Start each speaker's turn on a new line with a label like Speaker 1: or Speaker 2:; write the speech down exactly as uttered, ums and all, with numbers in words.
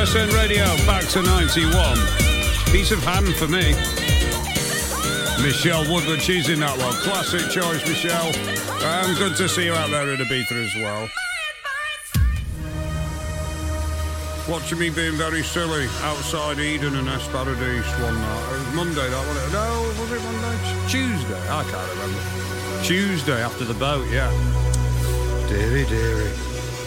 Speaker 1: L S N Radio, back to ninety-one. Piece of ham for me. Michelle Woodward, she's in that one. Classic choice, Michelle. Um, good to see you out there in Ibiza as well. Watching me being very silly outside Eden and Esparadise one night. It was Monday, that wasn't it? No, was it Monday? Tuesday? I can't remember. Tuesday after the boat, yeah. Deary, deary.